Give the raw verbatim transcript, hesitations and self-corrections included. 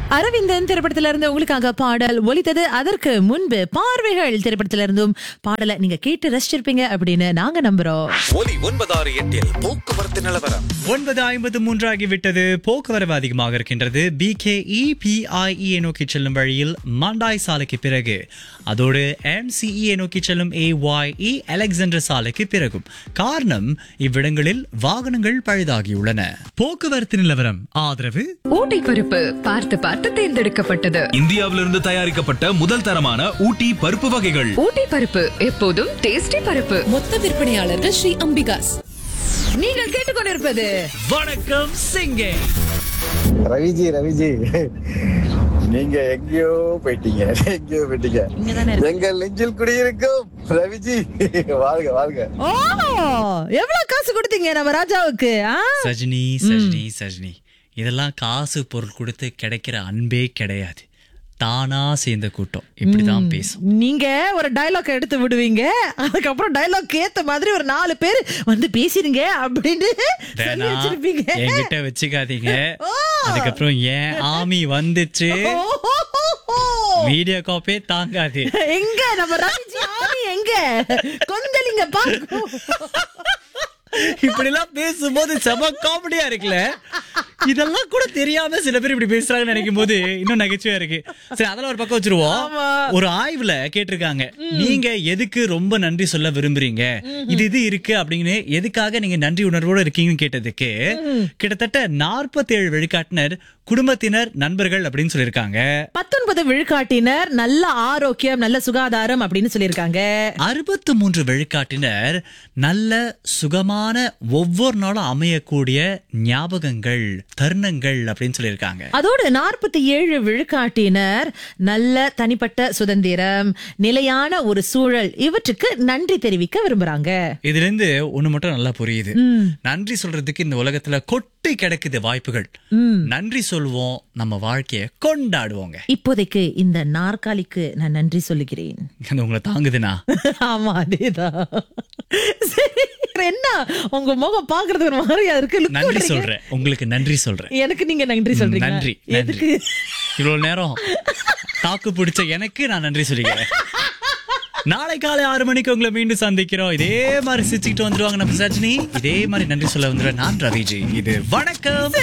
அரவிந்தன் திரைப்படத்தில இருந்து உங்களுக்காக பாடல் ஒலித்தது. அதற்கு முன்பு பார்வைகள் திரைப்படத்தில இருந்தும் பாடலை நீங்க கேட்டு ரசிச்சிருப்பீங்க அப்படின்னு நாங்க நம்புறோம். ஒலி ஒன்பதாறு எட்டில் போக்குவரத்து நிலவரம். ஒன்பது ஐம்பது மூன்று ஆகிவிட்டது. போக்குவரவு அதிகமாக இருக்கின்றது. பி கே இ பி ஐ இ நோக்கி செல்லும் வழியில் மண்டாய் சாலைக்கு பிறகு, அதோடு எம் சி இ நோக்கி செல்லும் ஏ ஒய் இ அலெக்சாண்டர் சாலைக்கு பிறகும். காரணம், இவ்விடங்களில் வாகனங்கள் பழுதாகியுள்ளன. போக்குவரத்து நிலவரம் ஆதரவு ஊட்டி பருப்பு பார்த்து பார்த்து தேர்ந்தெடுக்கப்பட்டது. இந்தியாவிலிருந்து தயாரிக்கப்பட்ட முதல் தரமான ஊட்டி பருப்பு வகைகள். ஊட்டி பருப்பு எப்போதும் டேஸ்டி பருப்பு. மொத்த விற்பனையாளர்கள் ஸ்ரீ அம்பிகாஸ். நீங்கள் கேட்டுக்கொண்டிருப்பது வணக்கம் சிங்கே. ரவிஜி ரவிஜி நீங்க எங்கேயோ போயிட்டீங்க, எங்கேயோ போயிட்டீங்க. எங்கள் நெஞ்சில் குடியிருக்கும் ரவிஜி வாழ்க வாழ்க. ஓ, எவ்வளவு காசு கொடுத்தீங்க நம்ம ராஜாவுக்கு? சஜினி சஜினி சஜினி இதெல்லாம் காசு பொருள் கொடுத்து கிடைக்கிற அன்பே கிடையாது. தானா சேர்ந்த கூட்டம் இப்படிதான் பேசும். நீங்க ஒரு டயலாக் எடுத்து விடுவீங்க, அதுக்கப்புறம் டயலாக் ஏத்த மாதிரி ஒரு நாலு பேர் வந்து பேசிருங்க அப்படின்னு சொல்லி வச்சிருப்பீங்க. என்கிட்ட வச்சுக்காதீங்க. அதுக்கப்புறம் ஏன் ஆமி வந்துச்சு, வீடியோ காப்பே தாங்காது. எங்க நம்ம ராஜி ஆமி எங்க கொந்தளிங்க பாக்கும். இப்படி எல்லாம் பேசும்போது செம காமெடியா இருக்குல்ல. இதெல்லாம் கூட தெரியாம சில பேர் இப்படி பேசுறாங்கன்னு நினைக்கும் போது இன்னும் நகைச்சுவையா இருக்கு. சரி, அதெல்லாம் ஒரு பக்கம் வச்சிருவோம். ஒரு ஆய்வுல கேட்டிருக்காங்க, நீங்க எதுக்கு ரொம்ப நன்றி சொல்ல விரும்புறீங்க, இது இது இருக்கு அப்படின்னு எதுக்காக நீங்க நன்றி உணர்வோடு இருக்கீங்கன்னு கேட்டதுக்கு கிட்டத்தட்ட நாற்பத்தி ஏழு விழுக்காட்டினர் குடும்பத்தினர், நண்பர்கள் அப்படின்னு சொல்லியிருக்காங்க. பத்தொன்பது விழுக்காட்டினர் நல்ல ஆரோக்கியம், நல்ல சுகாதாரம் அப்படின்னு சொல்லியிருக்காங்க. அறுபத்தி மூன்று விழுக்காட்டினர் நல்ல சுகமான ஒவ்வொரு நாளும் அமையக்கூடிய ஞாபகங்கள், தருணங்கள் அப்படின்னு சொல்லியிருக்காங்க. அதோடு நாற்பத்தி ஏழு விழுக்காட்டினர் நல்ல தனிப்பட்ட சுதந்திரம், நிலையான ஒரு சூழல், இவற்றுக்கு நன்றி தெரிவிக்க விரும்புறாங்க. இதுல இருந்து ஒண்ணு மட்டும் நல்லா புரியுது. நன்றி சொல்றதுக்கு இந்த உலகத்துல கொட்டி கிடக்குது வாய்ப்புகள். நன்றி சொல்லுவோம், நம்ம வாழ்க்கைய கொண்டாடுவோங்க. இப்போதைக்கு இந்த நாற்காலிக்கு நான் நன்றி சொல்லுகிறேன். உங்களை தாங்குதுனா? ஆமா, அதேதான். சரி, என்ன உங்க முகம் பாக்குறது ஒரு மாதிரியா இருக்கு. நன்றி சொல்றேன், உங்களுக்கு நன்றி சொல்றேன். எனக்கு நீங்க நன்றி சொல்றீங்க. நன்றி. எதுக்கு இவ்வளவு நேரம் தாக்கு பிடிச்ச எனக்கு நான் நன்றி சொல்லிக்கிறேன். நாளை காலை ஆறு மணிக்கு உங்களை மீண்டும் சந்திக்கிறோம். இதே மாதிரி சிரிச்சுக்கிட்டு வந்துருவாங்க நம்ம சஜினி. இதே மாதிரி நன்றி சொல்ல வந்துடுவேன் நான் ரவிஜி. இது வணக்கம்.